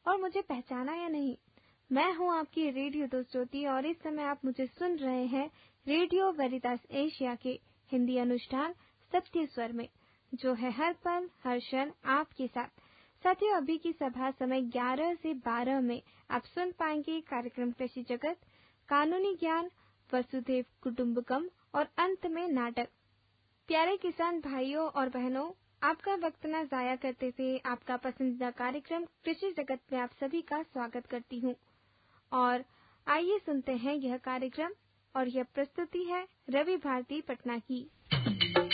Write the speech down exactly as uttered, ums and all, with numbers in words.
और मुझे पहचाना या नहीं। मैं हूं आपकी रेडियो दोस्त ज्योति और इस समय आप मुझे सुन रहे हैं रेडियो वेरितास एशिया के हिंदी अनुष्ठान सत्य स्वर में, जो है हर पल हर क्षण आपके साथ। साथियों, अभी की सभा समय ग्यारह से बारह में आप सुन पाएंगे कार्यक्रम कृषि जगत, कानूनी ज्ञान, वसुधैव कुटुंबकम और अंत में नाटक। प्यारे किसान भाइयों और बहनों, आपका वक्त न जाया करते हुए आपका पसंदीदा कार्यक्रम कृषि जगत में आप सभी का स्वागत करती हूँ। और आइए सुनते हैं यह कार्यक्रम, और यह प्रस्तुति है रवि भारती पटना की।